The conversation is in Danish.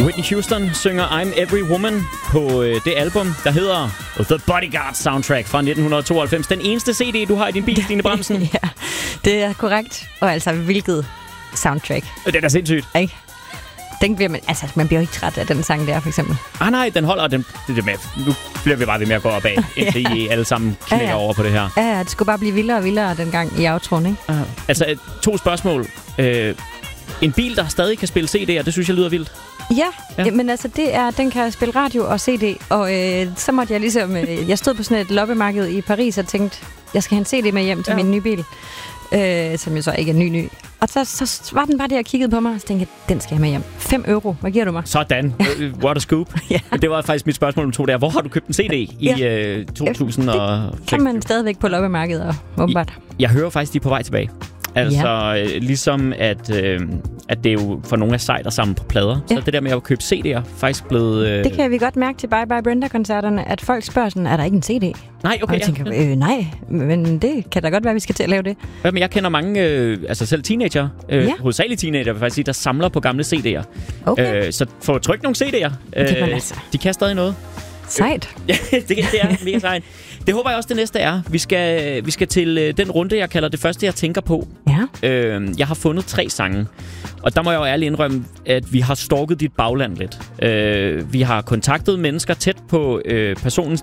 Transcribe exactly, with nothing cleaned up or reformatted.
Whitney Houston synger I'm Every Woman på øh, det album, der hedder The Bodyguard Soundtrack fra nitten tooghalvfems. Den eneste C D, du har i din bil, Stine Bramsen. Ja, det er korrekt. Og altså, hvilket soundtrack. Det er sindssygt. Ikke? Den bliver man, altså, man bliver jo ikke træt af den sang der, for eksempel. Ah nej, den holder den, det der med. Nu bliver vi bare ved med at gå op af, indtil I alle sammen knækker ja, ja. over på det her. Ja, ja, det skulle bare blive vildere og vildere dengang i outroen, ikke? Uh, altså, to spørgsmål. Uh, en bil, der stadig kan spille C D'er, det synes jeg lyder vildt. Ja, ja, men altså, det er, den kan spille radio og C D, og øh, så måtte jeg ligesom, øh, jeg stod på sådan et loppemarked i Paris og tænkte, jeg skal have en C D med hjem til ja. min nye bil, øh, som jo så ikke er ny ny. Og så, så var den bare der og kiggede på mig, og så tænkte jeg, den skal jeg med hjem. fem euro, hvad giver du mig? Sådan, what a scoop. Ja. Det var faktisk mit spørgsmål om to der. Hvor har du købt en C D i ja. øh, to tusind og seks? Det kan man stadigvæk på loppemarkedet og åbenbart. Jeg, jeg hører faktisk, de er på vej tilbage. Altså, ja. øh, ligesom at, øh, at det er jo for nogle af sejt at samle på plader. Ja. Så det der med at købe C D'er faktisk blevet... Øh... Det kan vi godt mærke til Bye Bye Brenda-koncerterne, at folk spørger sådan, er der ikke en C D? Nej, okay. Og jeg tænker, øh, nej, men det kan da godt være, vi skal til at lave det. Ja, men jeg kender mange, øh, altså selv teenager, øh, ja. hovedsageligt teenager, vil faktisk sige, der samler på gamle C D'er. Okay. Øh, så få trykt nogle C D'er. Øh, altså. De kan stadig noget. Sejt. Ja, det, det er mega sejt. Det håber jeg også, det næste er. Vi skal, vi skal til øh, den runde, jeg kalder det første, jeg tænker på. Ja. Øh, jeg har fundet tre sange. Og der må jeg jo ærligt indrømme, at vi har stalket dit bagland lidt. Øh, vi har kontaktet mennesker tæt på øh, personens